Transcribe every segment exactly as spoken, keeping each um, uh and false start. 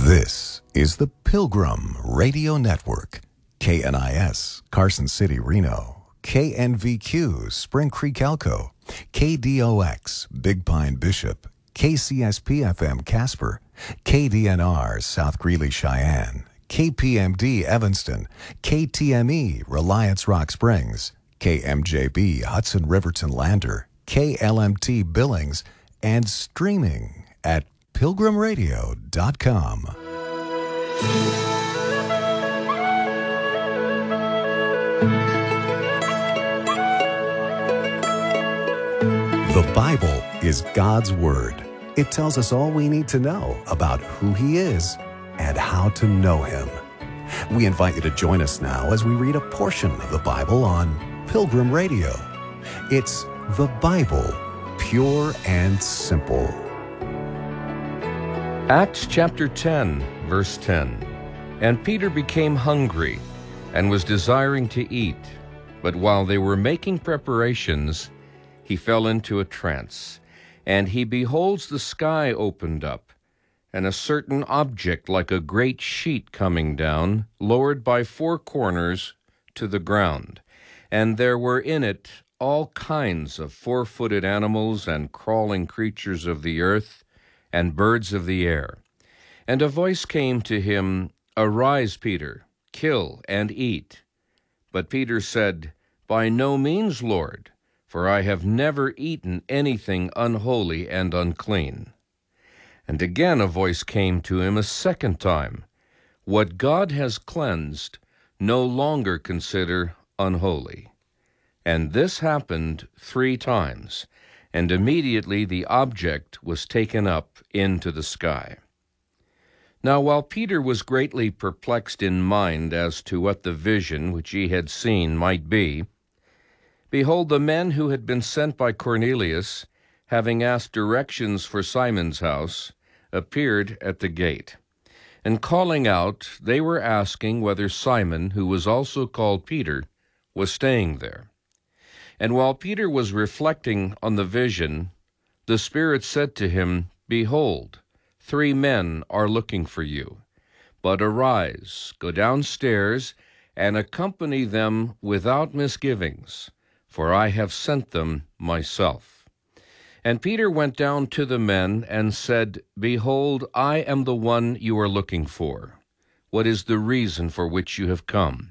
This is the Pilgrim Radio Network. K N I S, Carson City, Reno. K N V Q, Spring Creek, Elko. K D O X, Big Pine, Bishop. K C S P F M, Casper. K D N R, South Greeley, Cheyenne. K P M D, Evanston. K T M E, Reliance Rock Springs. K M J B, Hudson Riverton, Lander. K L M T, Billings. And streaming at pilgrim radio dot com. The Bible is God's Word. It tells us all we need to know about who He is and how to know Him. We invite you to join us now as we read a portion of the Bible on Pilgrim Radio. It's the Bible, pure and simple. Acts chapter ten, verse ten. And Peter became hungry and was desiring to eat, but while they were making preparations, he fell into a trance, and he beholds the sky opened up, and a certain object like a great sheet coming down, lowered by four corners to the ground. And there were in it all kinds of four-footed animals and crawling creatures of the earth, and birds of the air. And a voice came to him, Arise, Peter, kill and eat. But Peter said, By no means, Lord, for I have never eaten anything unholy and unclean. And again a voice came to him a second time, What God has cleansed, no longer consider unholy. And this happened three times, and immediately the object was taken up into the sky. Now while Peter was greatly perplexed in mind as to what the vision which he had seen might be, behold, the men who had been sent by Cornelius, having asked directions for Simon's house, appeared at the gate. And calling out, they were asking whether Simon, who was also called Peter, was staying there. And while Peter was reflecting on the vision, the Spirit said to him, Behold, three men are looking for you. But arise, go downstairs, and accompany them without misgivings, for I have sent them myself. And Peter went down to the men and said, Behold, I am the one you are looking for. What is the reason for which you have come?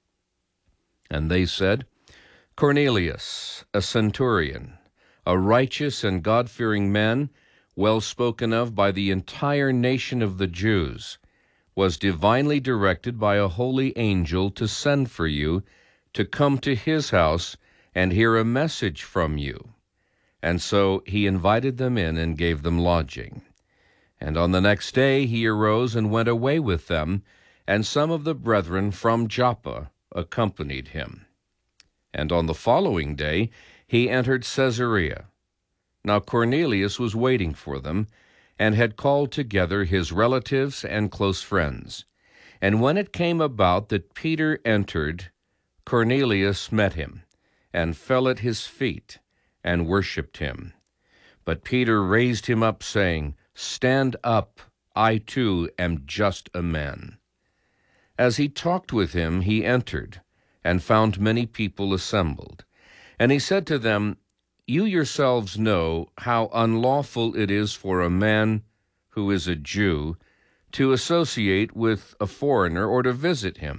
And they said, Cornelius, a centurion, a righteous and God-fearing man, well spoken of by the entire nation of the Jews, was divinely directed by a holy angel to send for you, to come to his house and hear a message from you. And so he invited them in and gave them lodging. And on the next day he arose and went away with them, and some of the brethren from Joppa accompanied him. And on the following day he entered Caesarea. Now Cornelius was waiting for them, and had called together his relatives and close friends. And when it came about that Peter entered, Cornelius met him, and fell at his feet, and worshipped him. But Peter raised him up, saying, Stand up, I too am just a man. As he talked with him, he entered, and found many people assembled. And he said to them, You yourselves know how unlawful it is for a man who is a Jew to associate with a foreigner or to visit him.